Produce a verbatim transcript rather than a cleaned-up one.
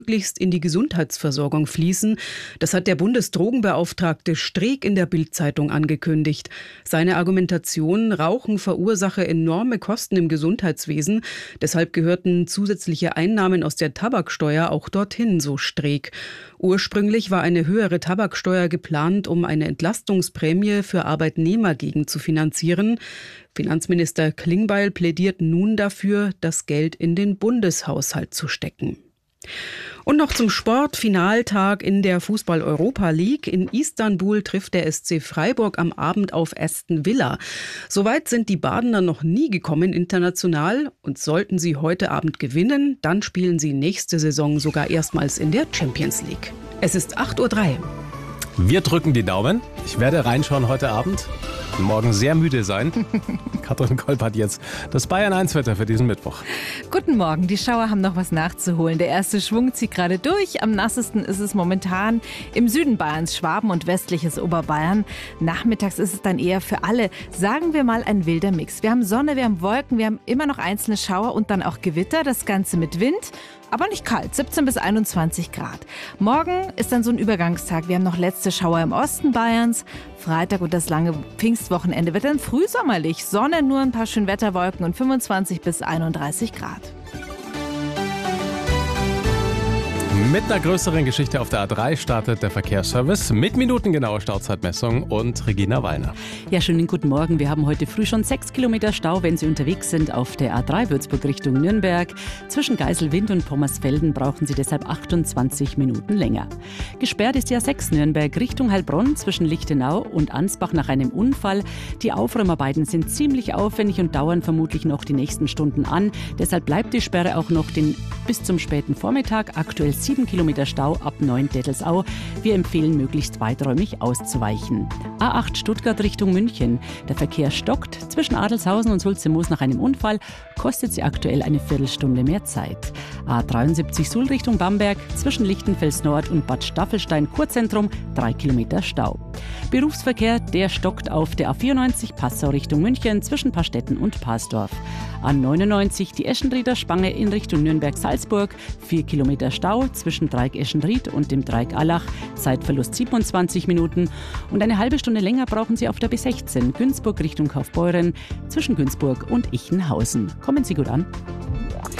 möglichst in die Gesundheitsversorgung fließen. Das hat der Bundesdrogenbeauftragte Streeck in der Bild-Zeitung angekündigt. Seine Argumentation: Rauchen verursache enorme Kosten im Gesundheitswesen. Deshalb gehörten zusätzliche Einnahmen aus der Tabaksteuer auch dorthin, so Streeck. Ursprünglich war eine höhere Tabaksteuer geplant, um eine Entlastungsprämie für Arbeitnehmer gegen zu finanzieren. Finanzminister Klingbeil plädiert nun dafür, das Geld in den Bundeshaushalt zu stecken. Und noch zum Sport. Finaltag in der Fußball-Europa League. In Istanbul trifft der S C Freiburg am Abend auf Aston Villa. Soweit sind die Badener noch nie gekommen international. Und sollten sie heute Abend gewinnen, dann spielen sie nächste Saison sogar erstmals in der Champions League. Es ist acht Uhr drei. Wir drücken die Daumen. Ich werde reinschauen heute Abend. Morgen sehr müde sein. Katrin Kolb hat jetzt das Bayern eins Wetter für diesen Mittwoch. Guten Morgen, die Schauer haben noch was nachzuholen. Der erste Schwung zieht gerade durch. Am nassesten ist es momentan im Süden Bayerns, Schwaben und westliches Oberbayern. Nachmittags ist es dann eher für alle, sagen wir mal, ein wilder Mix. Wir haben Sonne, wir haben Wolken, wir haben immer noch einzelne Schauer und dann auch Gewitter. Das Ganze mit Wind. Aber nicht kalt, siebzehn bis einundzwanzig Grad. Morgen ist dann so ein Übergangstag. Wir haben noch letzte Schauer im Osten Bayerns. Freitag und das lange Pfingstwochenende wird dann frühsommerlich. Sonne, nur ein paar Schönwetterwolken und fünfundzwanzig bis einunddreißig Grad. Mit einer größeren Geschichte auf der A drei startet der Verkehrsservice mit minutengenauer Stauzeitmessung und Regina Wallner. Ja, schönen guten Morgen. Wir haben heute früh schon sechs Kilometer Stau, wenn Sie unterwegs sind auf der A drei Würzburg Richtung Nürnberg. Zwischen Geiselwind und Pommersfelden brauchen Sie deshalb achtundzwanzig Minuten länger. Gesperrt ist die A sechs Nürnberg Richtung Heilbronn zwischen Lichtenau und Ansbach nach einem Unfall. Die Aufräumarbeiten sind ziemlich aufwendig und dauern vermutlich noch die nächsten Stunden an. Deshalb bleibt die Sperre auch noch den, bis zum späten Vormittag. Aktuell sieben Kilometer Stau ab Neuendettelsau. Wir empfehlen, möglichst weiträumig auszuweichen. A acht Stuttgart Richtung München. Der Verkehr stockt. Zwischen Adelshausen und Sulzemoos nach einem Unfall kostet sie aktuell eine Viertelstunde mehr Zeit. A dreiundsiebzig Suhl Richtung Bamberg. Zwischen Lichtenfels Nord und Bad Staffelstein Kurzentrum drei Kilometer Stau. Berufsverkehr, der stockt auf der A vierundneunzig Passau Richtung München zwischen Pastetten und Pasdorf. A neunundneunzig die Eschenrieder Spange in Richtung Nürnberg-Salzburg. vier Kilometer Stau zwischen Dreieck Eschenried und dem Dreieck Allach. Zeitverlust siebenundzwanzig Minuten. Und eine halbe Stunde länger brauchen Sie auf der B sechzehn Günzburg Richtung Kaufbeuren zwischen Günzburg und Ichenhausen. Kommen Sie gut an.